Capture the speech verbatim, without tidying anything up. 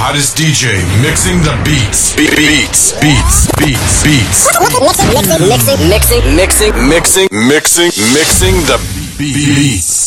hottest D J mixing the beats. Be- beats, beats, beats, beats. Mixing, mixing, mixing, mixing, Mixing, mixing, mixing the beats.